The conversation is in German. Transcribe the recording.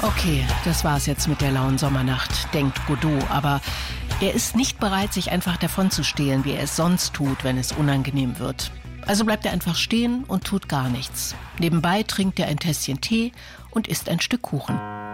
Okay, das war's jetzt mit der lauen Sommernacht, denkt Godot. Aber er ist nicht bereit, sich einfach davonzustehlen, wie er es sonst tut, wenn es unangenehm wird. Also bleibt er einfach stehen und tut gar nichts. Nebenbei trinkt er ein Tässchen Tee und isst ein Stück Kuchen.